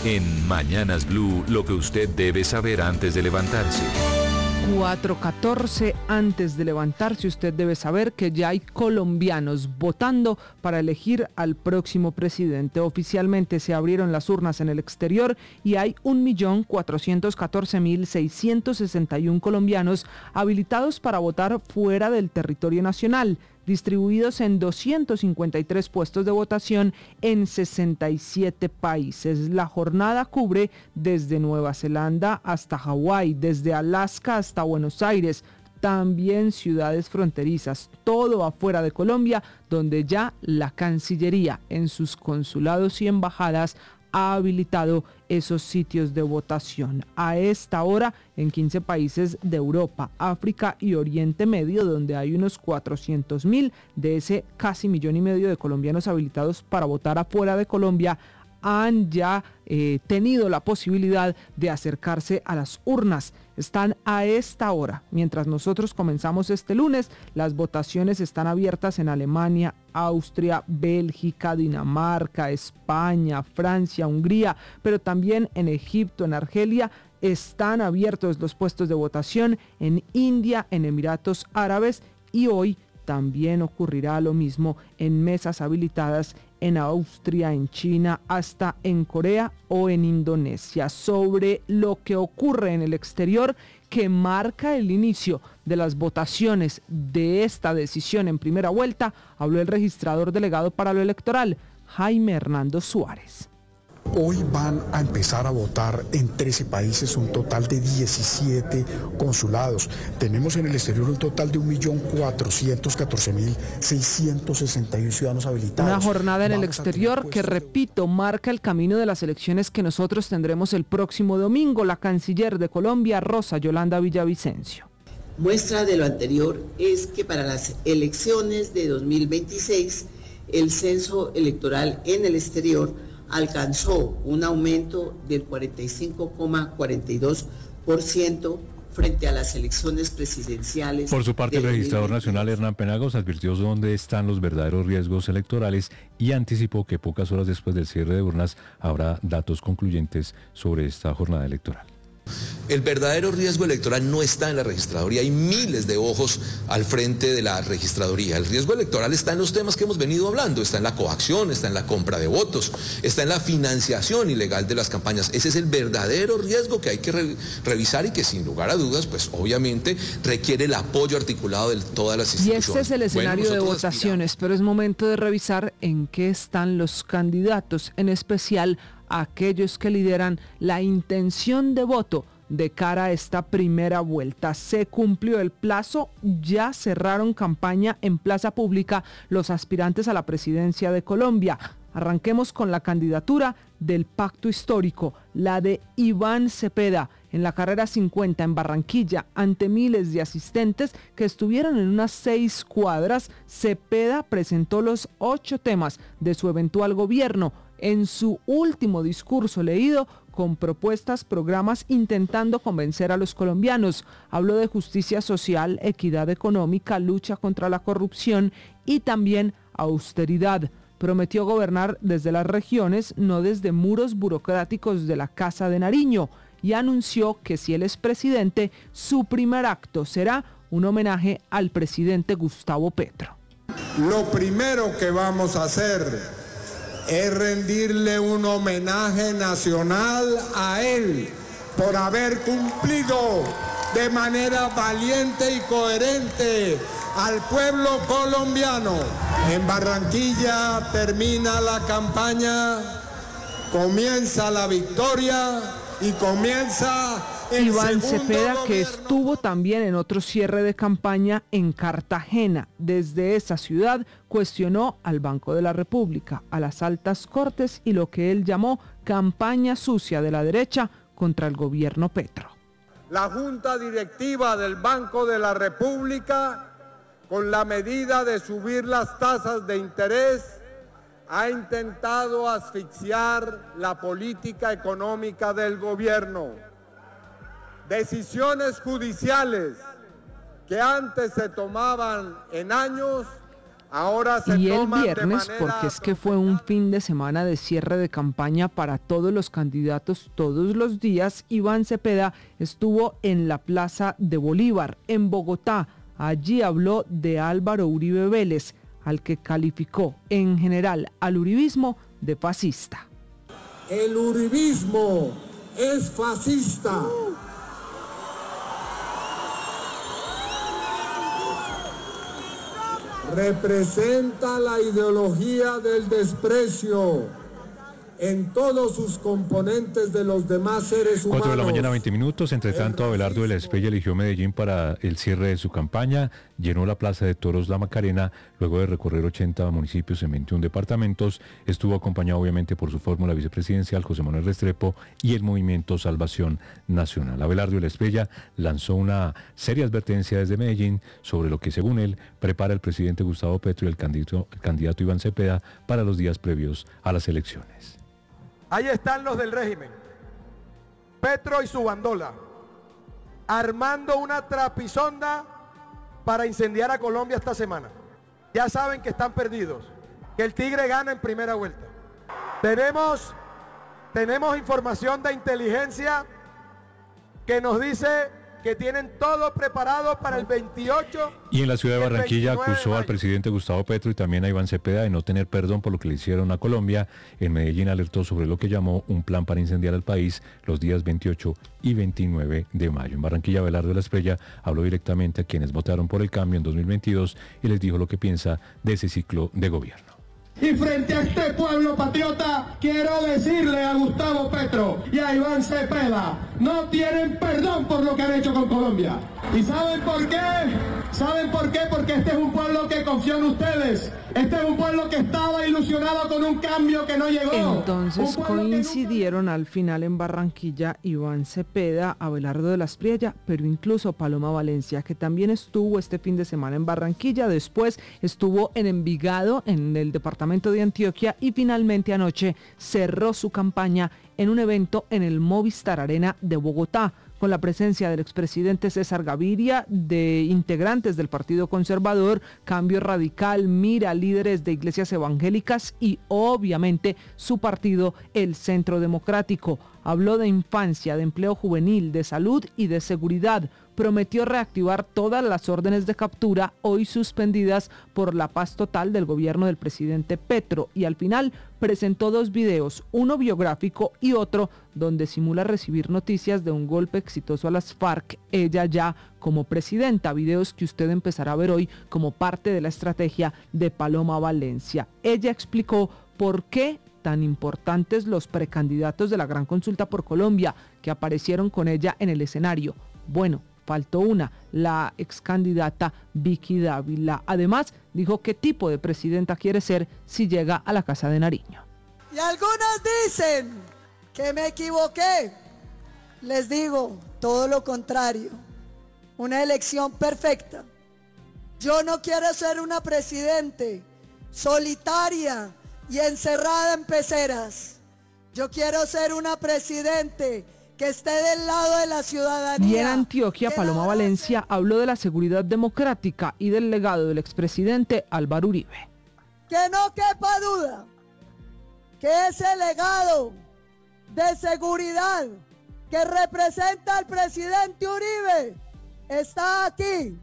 En Mañanas Blue, lo que usted debe saber antes de levantarse. 4:14, antes de levantarse, usted debe saber que ya hay colombianos votando para elegir al próximo presidente. Oficialmente se abrieron las urnas en el exterior y hay 1.414.661 colombianos habilitados para votar fuera del territorio nacional, distribuidos en 253 puestos de votación en 67 países. La jornada cubre desde Nueva Zelanda hasta Hawái, desde Alaska hasta Buenos Aires, también ciudades fronterizas, todo afuera de Colombia, donde ya la Cancillería en sus consulados y embajadas ha habilitado esos sitios de votación. A esta hora, en 15 países de Europa, África y Oriente Medio, donde hay unos 400.000 de ese casi 1,5 millones de colombianos habilitados para votar afuera de Colombia, han ya tenido la posibilidad de acercarse a las urnas. Están a esta hora, mientras nosotros comenzamos este lunes, las votaciones están abiertas en Alemania, Austria, Bélgica, Dinamarca, España, Francia, Hungría, pero también en Egipto, en Argelia. Están abiertos los puestos de votación en India, en Emiratos Árabes, y hoy también ocurrirá lo mismo en mesas habilitadas en Austria, en China, hasta en Corea o en Indonesia. Sobre lo que ocurre en el exterior, que marca el inicio de las votaciones de esta decisión en primera vuelta, habló el registrador delegado para lo electoral, Jaime Hernando Suárez. Hoy van a empezar a votar en 13 países, un total de 17 consulados. Tenemos en el exterior un total de 1.414.661 ciudadanos habilitados. Una jornada en el exterior que, repito, marca el camino de las elecciones que nosotros tendremos el próximo domingo. La canciller de Colombia, Rosa Yolanda Villavicencio. Muestra de lo anterior es que para las elecciones de 2026, el censo electoral en el exterior alcanzó un aumento del 45,42% frente a las elecciones presidenciales. Por su parte, el registrador nacional Hernán Penagos advirtió dónde están los verdaderos riesgos electorales y anticipó que pocas horas después del cierre de urnas habrá datos concluyentes sobre esta jornada electoral. El verdadero riesgo electoral no está en la registraduría, hay miles de ojos al frente de la registraduría. El riesgo electoral está en los temas que hemos venido hablando, está en la coacción, está en la compra de votos, está en la financiación ilegal de las campañas. Ese es el verdadero riesgo que hay que revisar y que sin lugar a dudas, pues obviamente requiere el apoyo articulado de todas las instituciones. Y este es el escenario de votaciones, pero es momento de revisar en qué están los candidatos, en especial aquellos que lideran la intención de voto de cara a esta primera vuelta. Se cumplió el plazo, ya cerraron campaña en plaza pública los aspirantes a la presidencia de Colombia. Arranquemos con la candidatura del Pacto Histórico, la de Iván Cepeda, en la carrera 50 en Barranquilla, ante miles de asistentes que estuvieron en unas 6 cuadras. Cepeda presentó los 8 temas de su eventual gobierno en su último discurso leído, con propuestas, programas, intentando convencer a los colombianos. Habló de justicia social, equidad económica, lucha contra la corrupción y también austeridad. Prometió gobernar desde las regiones, no desde muros burocráticos de la Casa de Nariño, y anunció que si él es presidente, su primer acto será un homenaje al presidente Gustavo Petro. Lo primero que vamos a hacer es rendirle un homenaje nacional a él por haber cumplido de manera valiente y coherente al pueblo colombiano. En Barranquilla termina la campaña, comienza la victoria y comienza Iván Cepeda, que estuvo también en otro cierre de campaña en Cartagena. Desde esa ciudad cuestionó al Banco de la República, a las altas cortes y lo que él llamó campaña sucia de la derecha contra el gobierno Petro. La Junta Directiva del Banco de la República, con la medida de subir las tasas de interés, ha intentado asfixiar la política económica del gobierno. Decisiones judiciales que antes se tomaban en años, Ahora se Y el toman de viernes, manera porque es que fue un fin de semana de cierre de campaña para todos los candidatos todos los días, Iván Cepeda estuvo en la Plaza de Bolívar, en Bogotá. Allí habló de Álvaro Uribe Vélez, al que calificó en general al uribismo de fascista. El uribismo es fascista. Representa la ideología del desprecio en todos sus componentes de los demás seres humanos. 4 de la mañana, 20 minutos. Entre tanto, Abelardo de la Espriella eligió Medellín para el cierre de su campaña. Llenó la Plaza de Toros La Macarena luego de recorrer 80 municipios en 21 departamentos. Estuvo acompañado obviamente por su fórmula vicepresidencial, José Manuel Restrepo, y el movimiento Salvación Nacional. Abelardo de la Espriella lanzó una seria advertencia desde Medellín sobre lo que, según él, prepara el presidente Gustavo Petro y el candidato Iván Cepeda para los días previos a las elecciones. Ahí están los del régimen, Petro y su bandola, armando una trapisonda para incendiar a Colombia esta semana. Ya saben que están perdidos, que el tigre gana en primera vuelta. Tenemos información de inteligencia que nos dice que tienen todo preparado para el 28. Y en la ciudad de Barranquilla acusó al presidente Gustavo Petro y también a Iván Cepeda de no tener perdón por lo que le hicieron a Colombia. En Medellín alertó sobre lo que llamó un plan para incendiar al país los días 28 y 29 de mayo. En Barranquilla, Abelardo de la Espriella habló directamente a quienes votaron por el cambio en 2022 y les dijo lo que piensa de ese ciclo de gobierno. Y frente a este pueblo patriota, quiero decirle a Gustavo Petro y a Iván Cepeda, no tienen perdón por lo que han hecho con Colombia. ¿Y saben por qué? ¿Saben por qué? Porque este es un pueblo que confió en ustedes. Este es un pueblo que estaba ilusionado con un cambio que no llegó. Entonces coincidieron al final en Barranquilla Iván Cepeda, Abelardo de la Espriella, pero incluso Paloma Valencia, que también estuvo este fin de semana en Barranquilla, después estuvo en Envigado, en el departamento de Antioquia, y finalmente anoche cerró su campaña en un evento en el Movistar Arena de Bogotá, con la presencia del expresidente César Gaviria, de integrantes del Partido Conservador, Cambio Radical, Mira, líderes de iglesias evangélicas y obviamente su partido, el Centro Democrático. Habló de infancia, de empleo juvenil, de salud y de seguridad. Prometió reactivar todas las órdenes de captura hoy suspendidas por la paz total del gobierno del presidente Petro, y al final presentó 2 videos, uno biográfico y otro donde simula recibir noticias de un golpe exitoso a las FARC, ella ya como presidenta, videos que usted empezará a ver hoy como parte de la estrategia de Paloma Valencia. Ella explicó por qué tan importantes los precandidatos de la Gran Consulta por Colombia que aparecieron con ella en el escenario. Bueno, faltó una, la excandidata Vicky Dávila. Además, dijo qué tipo de presidenta quiere ser si llega a la Casa de Nariño. Y algunos dicen que me equivoqué. Les digo todo lo contrario. Una elección perfecta. Yo no quiero ser una presidente solitaria y encerrada en peceras. Yo quiero ser una presidente que esté del lado de la ciudadanía. Y en Antioquia, Paloma Valencia habló de la seguridad democrática y del legado del expresidente Álvaro Uribe. Que no quepa duda que ese legado de seguridad que representa al presidente Uribe está aquí.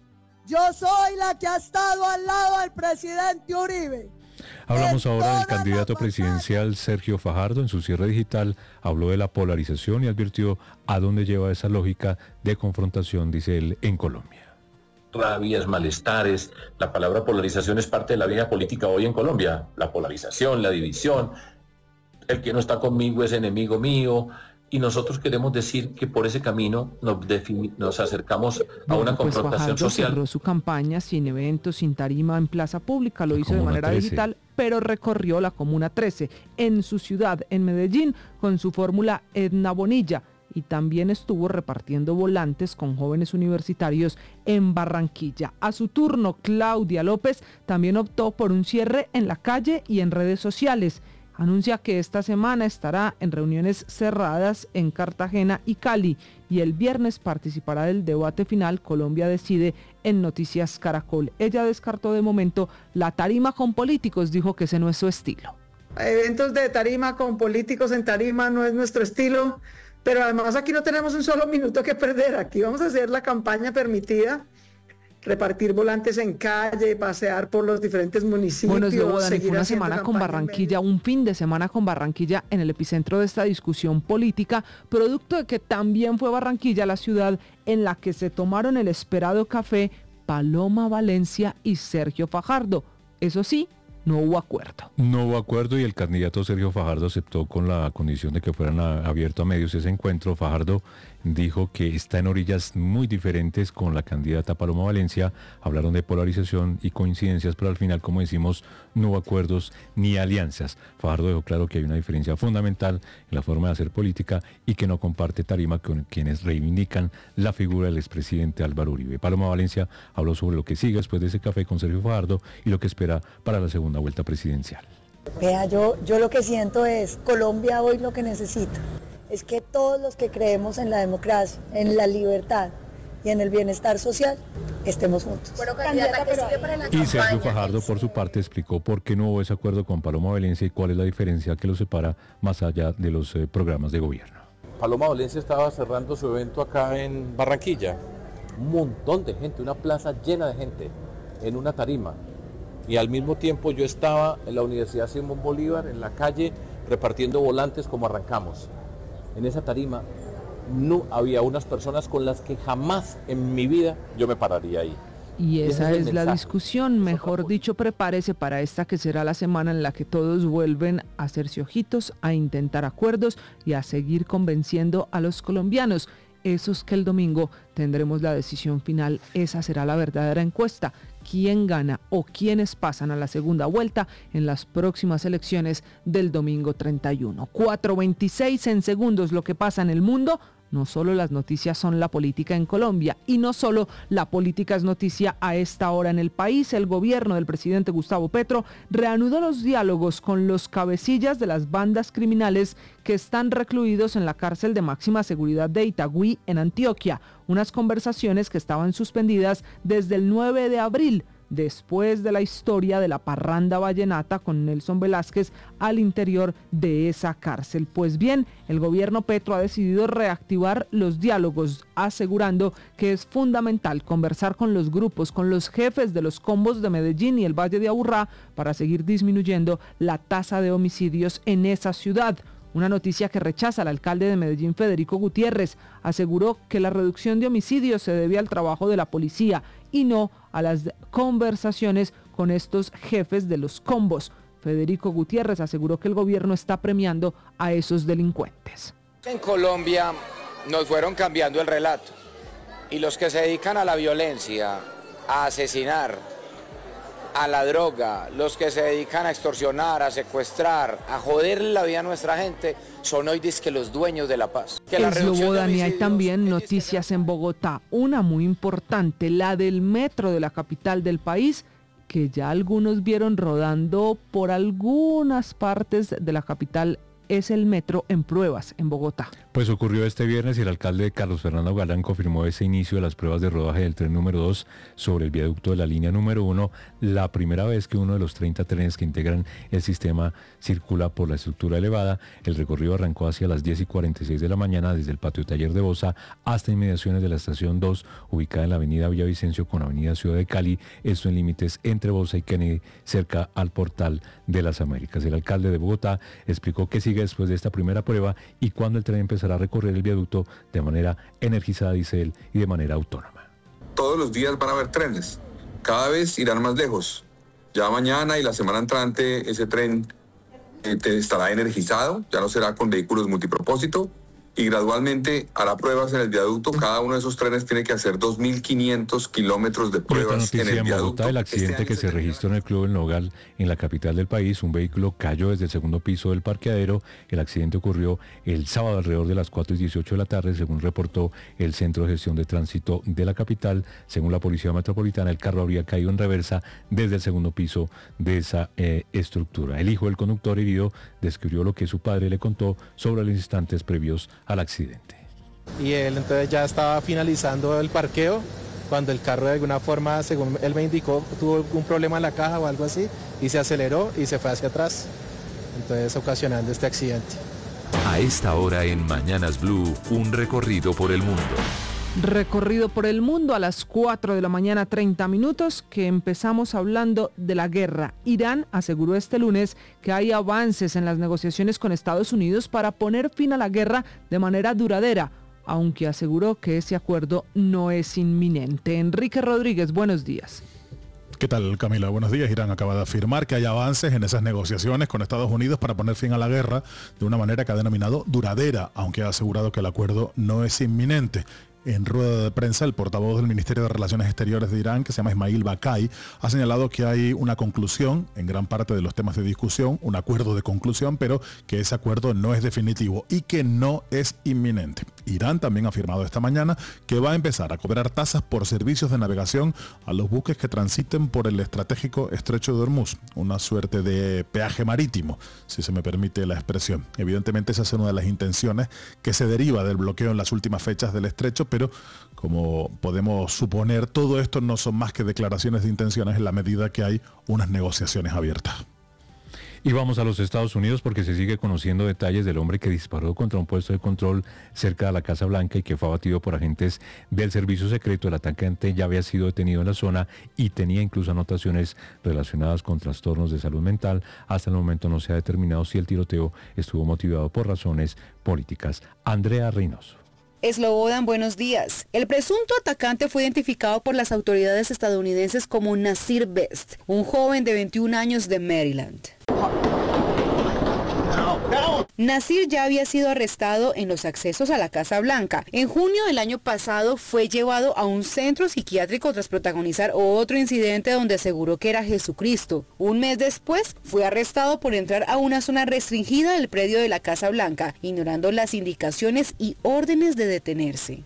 Yo soy la que ha estado al lado del presidente Uribe. Hablamos ahora del candidato presidencial Sergio Fajardo. En su cierre digital habló de la polarización y advirtió a dónde lleva esa lógica de confrontación, dice él, en Colombia. Rabias, malestares, la palabra polarización es parte de la vida política hoy en Colombia. La polarización, la división, el que no está conmigo es enemigo mío. Y nosotros queremos decir que por ese camino nos acercamos a una confrontación social. Cerró su campaña sin eventos, sin tarima en plaza pública, lo hizo de manera digital, pero recorrió la Comuna 13 en su ciudad, en Medellín, con su fórmula Edna Bonilla, y también estuvo repartiendo volantes con jóvenes universitarios en Barranquilla. A su turno, Claudia López también optó por un cierre en la calle y en redes sociales. anuncia que esta semana estará en reuniones cerradas en Cartagena y Cali y el viernes participará del debate final Colombia Decide en Noticias Caracol. Ella descartó de momento la tarima con políticos, dijo que ese no es su estilo. Eventos de tarima con políticos en tarima no es nuestro estilo, pero además aquí no tenemos un solo minuto que perder. Aquí vamos a hacer la campaña permitida, repartir volantes en calle, pasear por los diferentes municipios. Bueno, Slobodan, fue una semana con Barranquilla, un fin de semana con Barranquilla en el epicentro de esta discusión política, producto de que también fue Barranquilla la ciudad en la que se tomaron el esperado café Paloma Valencia y Sergio Fajardo. Eso sí, no hubo acuerdo. No hubo acuerdo y el candidato Sergio Fajardo aceptó con la condición de que fueran abierto a medios ese encuentro. Fajardo dijo que está en orillas muy diferentes con la candidata Paloma Valencia. Hablaron de polarización y coincidencias, pero al final, como decimos, no hubo acuerdos ni alianzas. Fajardo dejó claro que hay una diferencia fundamental en la forma de hacer política y que no comparte tarima con quienes reivindican la figura del expresidente Álvaro Uribe. Paloma Valencia habló sobre lo que sigue después de ese café con Sergio Fajardo y lo que espera para la segunda vuelta presidencial. Vea, yo lo que siento es, Colombia hoy lo que necesita es que todos los que creemos en la democracia, en la libertad y en el bienestar social, estemos juntos. Bueno, candidata, ¿qué sigue para la campaña? Y Sergio Fajardo, por su parte, explicó por qué no hubo ese acuerdo con Paloma Valencia y cuál es la diferencia que los separa más allá de los programas de gobierno. Paloma Valencia estaba cerrando su evento acá en Barranquilla. Un montón de gente, una plaza llena de gente, en una tarima. Y al mismo tiempo yo estaba en la Universidad Simón Bolívar, en la calle, repartiendo volantes como arrancamos. En esa tarima no había unas personas con las que jamás en mi vida yo me pararía ahí. Y esa es la discusión, mejor dicho, prepárese para esta que será la semana en la que todos vuelven a hacerse ojitos, a intentar acuerdos y a seguir convenciendo a los colombianos. Esos que el domingo tendremos la decisión final, esa será la verdadera encuesta. ¿Quién gana o quiénes pasan a la segunda vuelta en las próximas elecciones del domingo 31? 4:26 en segundos lo que pasa en el mundo. No solo las noticias son la política en Colombia y no solo la política es noticia a esta hora en el país. El gobierno del presidente Gustavo Petro reanudó los diálogos con los cabecillas de las bandas criminales que están recluidos en la cárcel de máxima seguridad de Itagüí en Antioquia. Unas conversaciones que estaban suspendidas desde el 9 de abril. Después de la historia de la parranda vallenata con Nelson Velázquez al interior de esa cárcel. Pues bien, el gobierno Petro ha decidido reactivar los diálogos, asegurando que es fundamental conversar con los grupos, con los jefes de los combos de Medellín y el Valle de Aburrá para seguir disminuyendo la tasa de homicidios en esa ciudad. Una noticia que rechaza el alcalde de Medellín, Federico Gutiérrez. Aseguró que la reducción de homicidios se debe al trabajo de la policía y no a las conversaciones con estos jefes de los combos. Federico Gutiérrez aseguró que el gobierno está premiando a esos delincuentes. En Colombia nos fueron cambiando el relato y los que se dedican a la violencia, a asesinar, a la droga, los que se dedican a extorsionar, a secuestrar, a joder la vida a nuestra gente, son hoy dizque los dueños de la paz. Slobodan, y hay también noticias en Bogotá, una muy importante, la del metro de la capital del país, que ya algunos vieron rodando por algunas partes de la capital. Es el metro en pruebas en Bogotá. Pues ocurrió este viernes y el alcalde Carlos Fernando Galán confirmó ese inicio de las pruebas de rodaje del tren número 2 sobre el viaducto de la línea número 1, la primera vez que uno de los 30 trenes que integran el sistema circula por la estructura elevada. El recorrido arrancó hacia las 10:46 de la mañana desde el patio taller de Bosa hasta inmediaciones de la estación 2, ubicada en la avenida Villavicencio con avenida Ciudad de Cali, esto en límites entre Bosa y Kennedy, cerca al portal de las Américas. El alcalde de Bogotá explicó que sigue después de esta primera prueba y cuando el tren empezará a recorrer el viaducto de manera energizada, dice él, y de manera autónoma. Todos los días van a haber trenes, cada vez irán más lejos. Ya mañana y la semana entrante ese tren estará energizado, ya no será con vehículos multipropósito, y gradualmente hará pruebas en el viaducto. Cada uno de esos trenes tiene que hacer 2.500 kilómetros de pruebas en el viaducto. Bogotá, el accidente que se registró en el Club El Nogal, en la capital del país. Un vehículo cayó desde el segundo piso del parqueadero. El accidente ocurrió el sábado alrededor de las 4:18 de la tarde, según reportó el Centro de Gestión de Tránsito de la capital. Según la Policía Metropolitana, el carro habría caído en reversa desde el segundo piso de esa estructura. El hijo del conductor herido describió lo que su padre le contó sobre los instantes previos al accidente. Y él entonces ya estaba finalizando el parqueo cuando el carro de alguna forma, según él me indicó, tuvo algún problema en la caja o algo así y se aceleró y se fue hacia atrás, entonces ocasionando este accidente. A esta hora en Mañanas Blue, un recorrido por el mundo. Recorrido por el mundo a las 4 de la mañana 30 minutos, que empezamos hablando de la guerra. Irán aseguró este lunes que hay avances en las negociaciones con Estados Unidos para poner fin a la guerra de manera duradera, aunque aseguró que ese acuerdo no es inminente. Enrique Rodríguez, buenos días. ¿Qué tal, Camila? Buenos días. Irán acaba de afirmar que hay avances en esas negociaciones con Estados Unidos para poner fin a la guerra de una manera que ha denominado duradera, aunque ha asegurado que el acuerdo no es inminente. En rueda de prensa, el portavoz del Ministerio de Relaciones Exteriores de Irán, que se llama Ismail Baqai, ha señalado que hay una conclusión en gran parte de los temas de discusión, un acuerdo de conclusión, pero que ese acuerdo no es definitivo y que no es inminente. Irán también ha afirmado esta mañana que va a empezar a cobrar tasas por servicios de navegación a los buques que transiten por el estratégico Estrecho de Hormuz, una suerte de peaje marítimo, si se me permite la expresión. Evidentemente esa es una de las intenciones que se deriva del bloqueo en las últimas fechas del estrecho, pero como podemos suponer, todo esto no son más que declaraciones de intenciones en la medida que hay unas negociaciones abiertas. Y vamos a los Estados Unidos porque se sigue conociendo detalles del hombre que disparó contra un puesto de control cerca de la Casa Blanca y que fue abatido por agentes del servicio secreto. El atacante ya había sido detenido en la zona y tenía incluso anotaciones relacionadas con trastornos de salud mental. Hasta el momento no se ha determinado si el tiroteo estuvo motivado por razones políticas. Andrea Reynoso. Slobodan, buenos días. El presunto atacante fue identificado por las autoridades estadounidenses como Nasir Best, un joven de 21 años de Maryland. Nasir ya había sido arrestado en los accesos a la Casa Blanca. En junio del año pasado fue llevado a un centro psiquiátrico tras protagonizar otro incidente donde aseguró que era Jesucristo. Un mes después fue arrestado por entrar a una zona restringida del predio de la Casa Blanca, ignorando las indicaciones y órdenes de detenerse.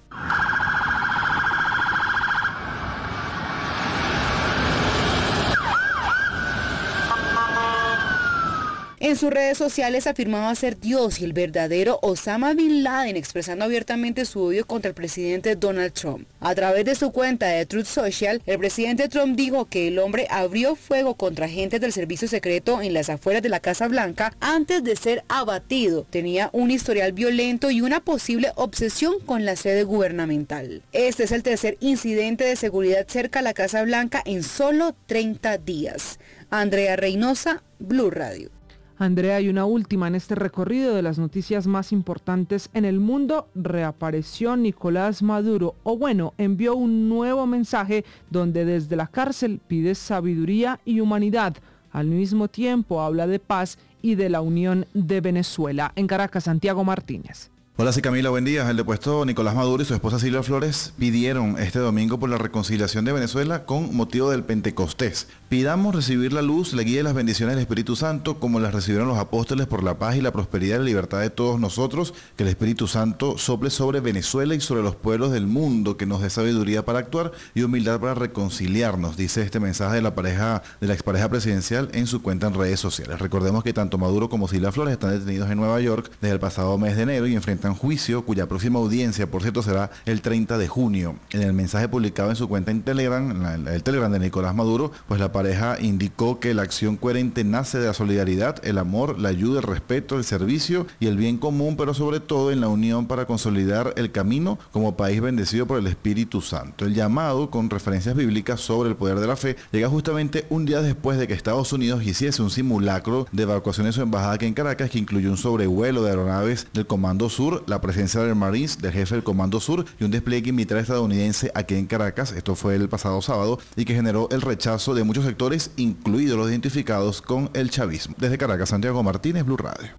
En sus redes sociales afirmaba ser Dios y el verdadero Osama Bin Laden, expresando abiertamente su odio contra el presidente Donald Trump. A través de su cuenta de Truth Social, el presidente Trump dijo que el hombre abrió fuego contra agentes del servicio secreto en las afueras de la Casa Blanca antes de ser abatido. Tenía un historial violento y una posible obsesión con la sede gubernamental. Este es el tercer incidente de seguridad cerca a la Casa Blanca en solo 30 días. Andrea Reynosa, Blue Radio. Andrea, hay una última en este recorrido de las noticias más importantes en el mundo. Reapareció Nicolás Maduro, o bueno, envió un nuevo mensaje donde desde la cárcel pide sabiduría y humanidad. Al mismo tiempo habla de paz y de la unión de Venezuela. En Caracas, Santiago Martínez. Hola, sí, Camila, buen día. El depuesto Nicolás Maduro y su esposa Silvia Flores pidieron este domingo por la reconciliación de Venezuela con motivo del Pentecostés. Pidamos recibir la luz, la guía y las bendiciones del Espíritu Santo como las recibieron los apóstoles por la paz y la prosperidad y la libertad de todos nosotros. Que el Espíritu Santo sople sobre Venezuela y sobre los pueblos del mundo, que nos dé sabiduría para actuar y humildad para reconciliarnos, dice este mensaje de la expareja presidencial en su cuenta en redes sociales. Recordemos que tanto Maduro como Silvia Flores están detenidos en Nueva York desde el pasado mes de enero y enfrentan juicio, cuya próxima audiencia, por cierto, será el 30 de junio. En el mensaje publicado en su cuenta en Telegram, el Telegram de Nicolás Maduro, pues la pareja indicó que la acción coherente nace de la solidaridad, el amor, la ayuda, el respeto, el servicio y el bien común, pero sobre todo en la unión para consolidar el camino como país bendecido por el Espíritu Santo. El llamado, con referencias bíblicas sobre el poder de la fe, llega justamente un día después de que Estados Unidos hiciese un simulacro de evacuación de su embajada aquí en Caracas, que incluyó un sobrevuelo de aeronaves del Comando Sur, la presencia del Marines, del jefe del Comando Sur y un despliegue militar estadounidense aquí en Caracas. Esto fue el pasado sábado y que generó el rechazo de muchos sectores, incluidos los identificados con el chavismo. Desde Caracas, Santiago Martínez, Blue Radio.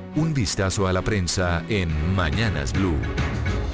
Un vistazo a la prensa en Mañanas Blue.